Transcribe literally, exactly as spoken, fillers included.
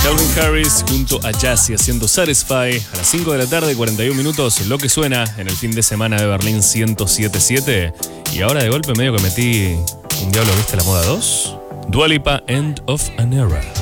Calvin Harris junto a Jazzy haciendo Satisfy a las cinco de la tarde, cuarenta y un minutos, lo que suena en el fin de semana de Berlín ciento siete punto siete. Y ahora de golpe medio que metí Un Diablo Viste la Moda dos. Dua Lipa, End of an Era.